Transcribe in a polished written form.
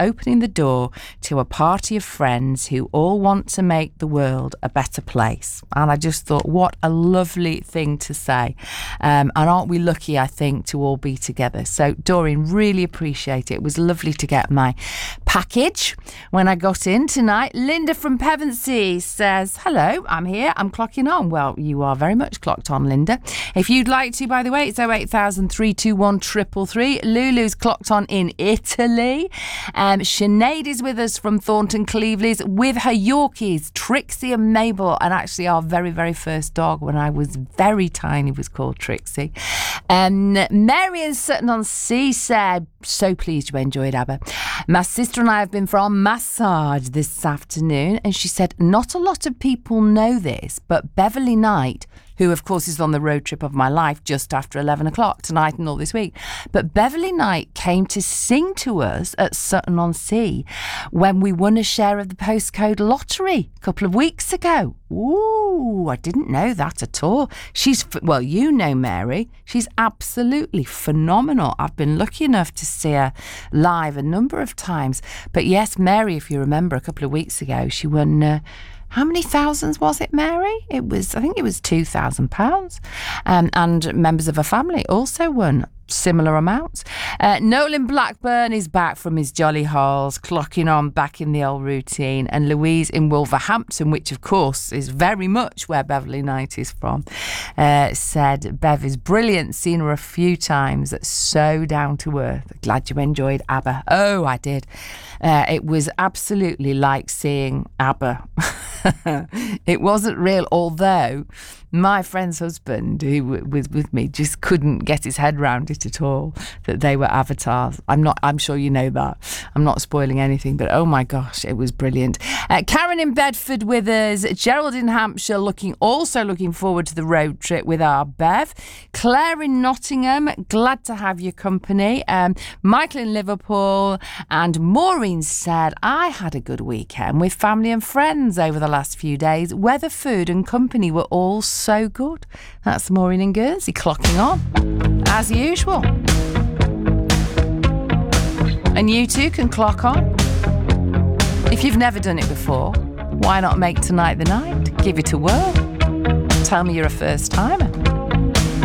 opening the door to a party of friends who all want to make the world a better place. And I just thought, what a lovely thing to say. And aren't we lucky, I think, to all be together? So, Doreen, really appreciate it. It was lovely to get my package when I got in tonight. Linda from Pevensey says, hello, I'm here, I'm clocking on. Well, you are very much clocked on, Linda. If you'd like to, by the way, it's 08000 321 333. Lulu's clocked on in Italy. Sinead is with us from Thornton Cleveleys with her Yorkies, Trixie and Mabel, and actually our very, very first dog when I was very tiny was called Trixie. Mary in Sutton-on-Sea said, so pleased you enjoyed ABBA. My sister and I have been for our massage this afternoon, and she said, not a lot of people know this, but Beverly Knight, who of course is on the road trip of my life just after 11 o'clock tonight and all this week, but Beverly Knight came to sing to us at Sutton-on-Sea when we won a share of the postcode lottery a couple of weeks ago. Ooh, I didn't know that at all. Well, you know Mary, she's absolutely phenomenal. I've been lucky enough to see her live a number of times. But yes, Mary, if you remember, a couple of weeks ago, she won... how many thousands was it, Mary? I think it was £2,000. And members of her family also won similar amounts. Nolan Blackburn is back from his jolly holes, clocking on back in the old routine. And Louise in Wolverhampton, which of course is very much where Beverly Knight is from, said, Bev is brilliant, seen her a few times, so down to earth. Glad you enjoyed ABBA. Oh, I did. It was absolutely like seeing ABBA. It wasn't real, although my friend's husband, who was with me, just couldn't get his head round it at all, that they were avatars. I'm sure you know that. I'm not spoiling anything, but oh my gosh, it was brilliant. Karen in Bedford with us. Gerald in Hampshire also looking forward to the road trip with our Bev. Claire in Nottingham, glad to have your company. Michael in Liverpool, and Maureen said, I had a good weekend with family and friends over the last few days. Weather, food and company were all so good. That's Maureen in Guernsey clocking on as usual. And you too can clock on. If you've never done it before, why not make tonight the night? Give it a whirl. Tell me you're a first timer.